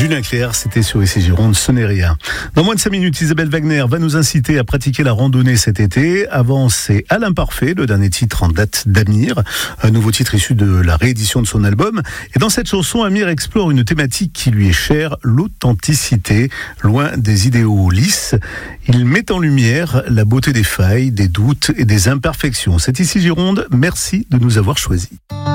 Julien Clerc, c'était sur ici Gironde, ce n'est rien. Dans moins de 5 minutes, Isabelle Wagner va nous inciter à pratiquer la randonnée cet été. Avant, c'est Alain Parfait, le dernier titre en date d'Amir, un nouveau titre issu de la réédition de son album. Et dans cette chanson, Amir explore une thématique qui lui est chère, l'authenticité, loin des idéaux lisses. Il met en lumière la beauté des failles, des doutes et des imperfections. C'est ici Gironde, merci de nous avoir choisis.